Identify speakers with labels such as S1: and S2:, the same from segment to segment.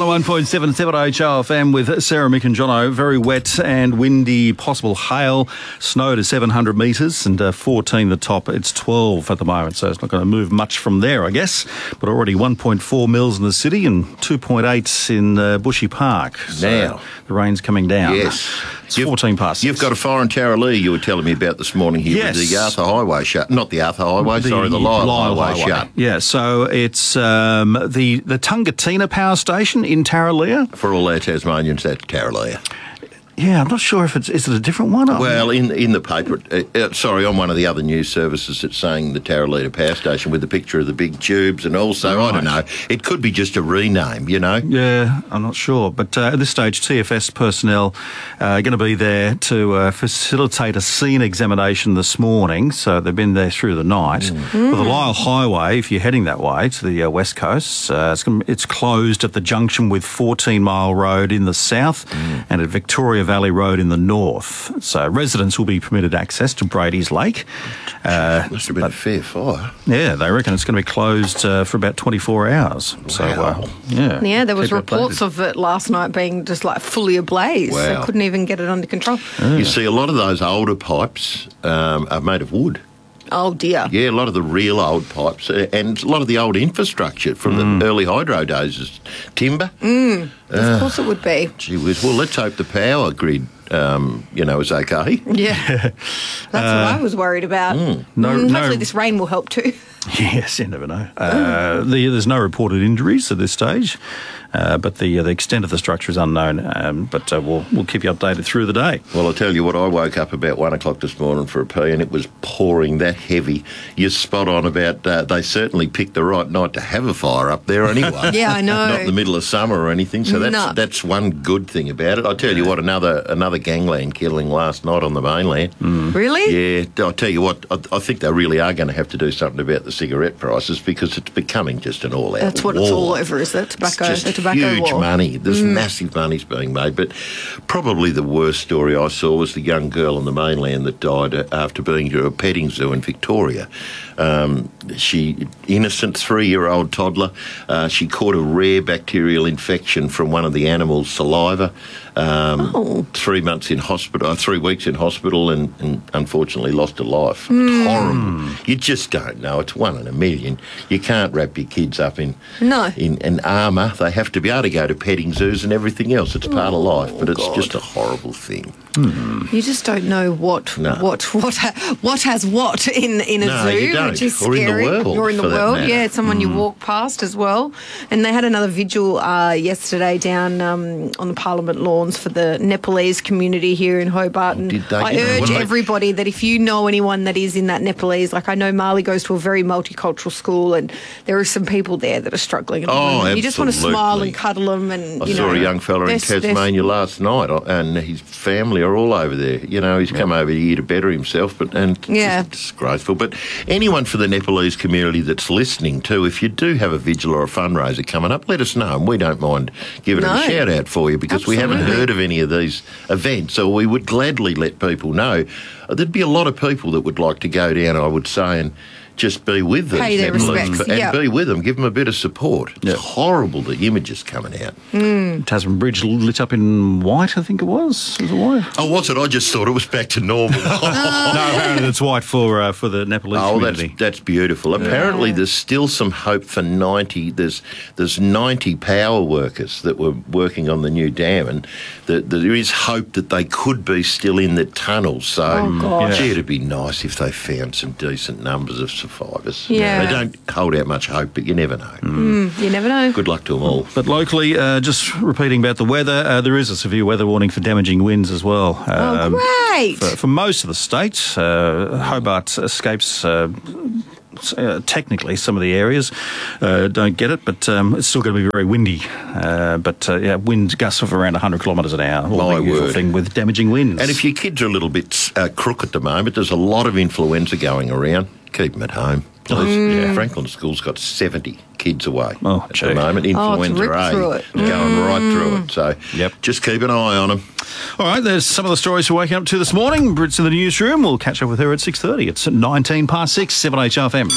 S1: 101.7 7HOFM with Sarah, Mick and Jono. Very wet and windy, possible hail, snow to 700 metres and 14 the top. It's 12 at the moment, so it's not going to move much from there, I guess. But already 1.4 mils in the city and 2.8 in Bushy Park. So
S2: now,
S1: the rain's coming down.
S2: Yes.
S1: It's 14 past 6.
S2: You've got a fire in Tarralee you were telling me about this morning here with the Arthur Highway shut. Not the Arthur Highway, the Lyle Highway shut.
S1: Yeah, so it's the Tungatina Power Station in Tarraleah.
S2: For all our Tasmanians, that's Tarraleah.
S1: Yeah, I'm not sure if is it a different one?
S2: Well, in the paper, on one of the other news services, it's saying the Tarraleah Power Station with the picture of the big tubes and also, right. I don't know, it could be just a rename, you know?
S1: Yeah, I'm not sure. But at this stage, TFS personnel are going to be there to facilitate a scene examination this morning, so they've been there through the night. For the Lyle Highway, if you're heading that way to the west coast, it's closed at the junction with 14 Mile Road in the south and at Victoria Valley Road in the north. So residents will be permitted access to Brady's Lake.
S2: Must have been a fair fire.
S1: Yeah, they reckon it's going to be closed for about 24 hours.
S2: Wow.
S1: So, yeah,
S3: there was reports of it last night being just like fully ablaze.
S2: Wow.
S3: They couldn't even get it under control.
S2: You see, a lot of those older pipes are made of wood.
S3: Oh, dear.
S2: Yeah, a lot of the real old pipes and a lot of the old infrastructure from the early hydro days is timber.
S3: Of course it would be.
S2: Gee whiz. Well, let's hope the power grid, is okay.
S3: Yeah. That's what I was worried about. Hopefully this rain will help too.
S1: Yes, you never know. There's no reported injuries at this stage, but the extent of the structure is unknown. But we'll keep you updated through the day.
S2: Well, I'll tell you what, I woke up about 1 o'clock this morning for a pee and it was pouring that heavy. You're spot on about they certainly picked the right night to have a fire up there anyway.
S3: Yeah, I know.
S2: Not in the middle of summer or anything, so that's one good thing about it. I'll tell you what, another gangland killing last night on the mainland.
S3: Really?
S2: Yeah, I'll tell you what, I think they really are going to have to do something about the cigarette prices because it's becoming just an all-out
S3: That's what
S2: war.
S3: it's all over, is it? Tobacco,
S2: it's just
S3: the tobacco
S2: huge
S3: war.
S2: money. There's massive monies being made, but probably the worst story I saw was the young girl on the mainland that died after being to a petting zoo in Victoria. She, innocent 3-year-old toddler, she caught a rare bacterial infection from one of the animals' saliva. 3 months in hospital, 3 weeks in hospital, and unfortunately lost her life. It's horrible. You just don't know. It's 1 in a million. You can't wrap your kids up in armour. They have to be able to go to petting zoos and everything else. It's part of life, but it's just a horrible thing.
S3: You just don't know what has what in a zoo,
S2: you don't.
S3: which is
S2: Or
S3: scary.
S2: in the world,
S3: Or in the
S2: for that
S3: world,
S2: matter.
S3: yeah. It's someone you walk past as well. And they had another vigil yesterday down on the Parliament lawns for the Nepalese community here in Hobart. And
S2: Did they?
S3: I urge everybody that if you know anyone that is in that Nepalese, like I know Marley goes to a very multicultural school, and there are some people there that are struggling at the moment. You just want to smile and cuddle them. And
S2: I saw a young fella in Tasmania last night, and his family are all over there. You know, he's come over here to better himself, it's just disgraceful. But anyone for the Nepalese community that's listening too, if you do have a vigil or a fundraiser coming up, let us know, and we don't mind giving it a shout out for you because we haven't heard of any of these events, so we would gladly let people know. There'd be a lot of people that would like to go down, I would say, and just be with them.
S3: Pay their respects,
S2: and be with them, give them a bit of support. It's horrible, the images coming out.
S1: Tasman Bridge lit up in white, I think it was. Was it white?
S2: Oh, was it? I just thought it was back to normal.
S1: No, apparently it's white for the Nepalese community.
S2: That's beautiful. Apparently there's still some hope for 90. There's 90 power workers that were working on the new dam, and there is hope that they could be still in the tunnel. So, gee, it'd be nice if they found some decent numbers of survivors.
S3: Yeah.
S2: They don't hold out much hope, but you never know.
S3: You never know.
S2: Good luck to them all.
S1: But locally, just repeating about the weather, there is a severe weather warning for damaging winds as well.
S3: Great.
S1: For most of the state, Hobart escapes technically some of the areas don't get it, but it's still going to be very windy. Wind gusts of around 100 kilometres an hour.
S2: My
S1: usual
S2: word.
S1: thing with damaging winds.
S2: And if your kids are a little bit crook at the moment, there's a lot of influenza going around. Keep them at home. Franklin School's got 70 kids away
S1: at
S2: the moment. Influenza A, going right through it. So just keep an eye on them.
S1: All right, there's some of the stories we're waking up to this morning. Brit's in the newsroom. We'll catch up with her at 6:30. It's 19 past 6, 7HFM.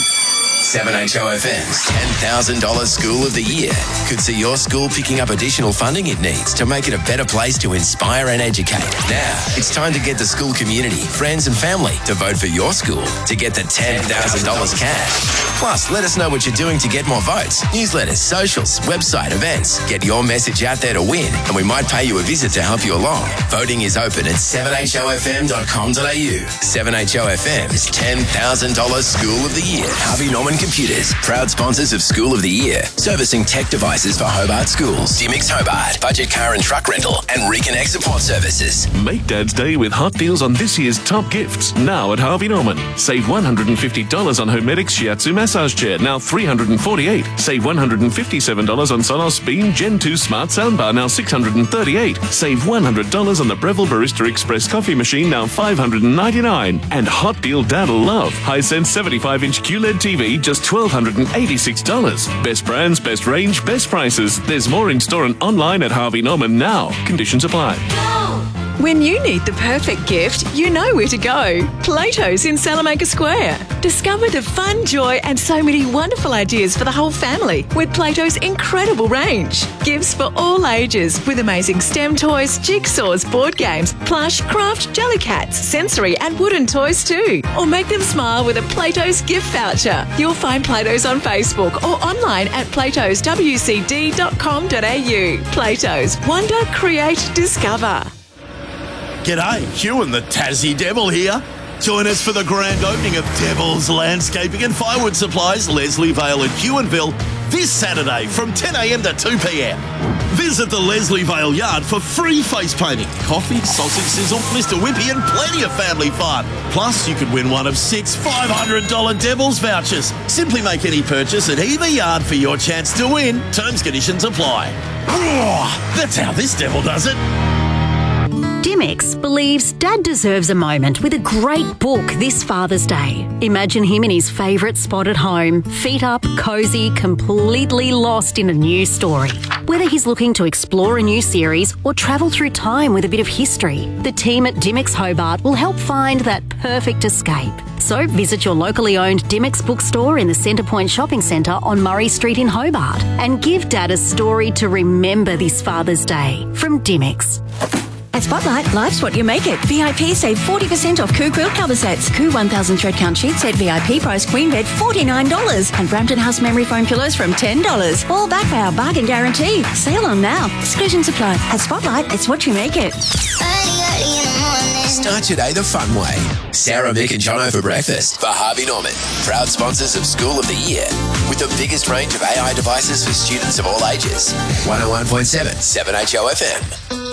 S4: 7HOFM's $10,000 School of the Year could see your school picking up additional funding it needs to make it a better place to inspire and educate. Now, it's time to get the school community, friends and family to vote for your school to get the $10,000 cash. Plus, let us know what you're doing to get more votes. Newsletters, socials, website, events. Get your message out there to win, and we might pay you a visit to help you along. Voting is open at 7hofm.com.au. 7HOFM's $10,000 School of the Year. Harvey Norman Computers, proud sponsors of School of the Year, servicing tech devices for Hobart schools. Dimmicks Hobart, budget car and truck rental, and Reconnect support services.
S5: Make Dad's Day with hot deals on this year's top gifts, now at Harvey Norman. Save $150 on Homedics Shiatsu massage chair, now $348. Save $157 on Sonos Beam Gen 2 smart soundbar, now $638. Save $100 on the Breville Barista Express coffee machine, now $599. And hot deal Dad'll love, Hisense 75-inch QLED TV, just $1,286. Best brands, best range, best prices. There's more in store and online at Harvey Norman now. Conditions apply.
S6: When you need the perfect gift, you know where to go. Plato's in Salamanca Square. Discover the fun, joy and so many wonderful ideas for the whole family with Plato's incredible range. Gifts for all ages with amazing STEM toys, jigsaws, board games, plush, craft, jellycats, sensory and wooden toys too. Or make them smile with a Plato's gift voucher. You'll find Plato's on Facebook or online at platoswcd.com.au. Plato's. Wonder, create, discover.
S7: G'day, Hugh and the Tassie Devil here. Join us for the grand opening of Devil's Landscaping and Firewood Supplies, Leslie Vale and Huonville, this Saturday from 10 a.m. to 2 p.m. Visit the Leslie Vale yard for free face painting, coffee, sausage sizzle, Mr. Wimpy and plenty of family fun. Plus, you could win one of 6 $500 Devil's vouchers. Simply make any purchase at either yard for your chance to win. Terms, conditions apply. That's how this devil does it.
S8: Dimmicks believes Dad deserves a moment with a great book this Father's Day. Imagine him in his favourite spot at home, feet up, cosy, completely lost in a new story. Whether he's looking to explore a new series or travel through time with a bit of history, the team at Dimmicks Hobart will help find that perfect escape. So visit your locally owned Dimmicks bookstore in the Centrepoint Shopping Centre on Murray Street in Hobart and give Dad a story to remember this Father's Day from Dimmicks.
S9: At Spotlight, life's what you make it. VIP save 40% off Koo quilt cover sets. Koo 1000 thread count sheet set VIP price queen bed $49. And Brampton House memory foam pillows from $10. All backed by our bargain guarantee. Sale on now. Exclusions apply. At Spotlight, it's what you make it.
S4: Start your day the fun way. Sarah, Mick and Jono for breakfast for Harvey Norman. Proud sponsors of School of the Year. With the biggest range of AI devices for students of all ages. 101.7 7HOFM.